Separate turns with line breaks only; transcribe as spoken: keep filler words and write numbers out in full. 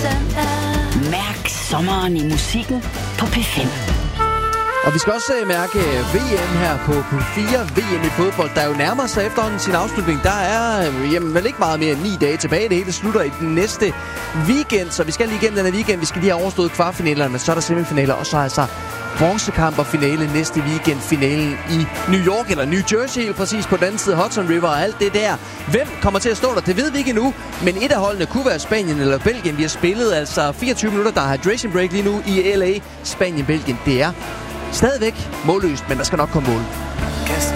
Mærk sommeren i musikken på P fem.
Og vi skal også mærke V M her på P fire. V M i fodbold, der jo nærmer sig efterhånden sin afslutning. Der er jamen, vel ikke meget mere end ni dage tilbage. Det hele slutter i den næste weekend, så vi skal lige igennem den her weekend. Vi skal lige have overstået kvartfinalerne, så er der semifinaler, og så er altså bronzekamp og finale næste weekend. Finalen i New York, eller New Jersey, helt præcis på den anden side af Hudson River og alt det der. Hvem kommer til at stå der? Det ved vi ikke endnu, men et af holdene kunne være Spanien eller Belgien. Vi har spillet altså fireogtyve minutter, der er hydration break lige nu i L A. Spanien-Belgien, det er stadigvæk målløst, men der skal nok komme mål.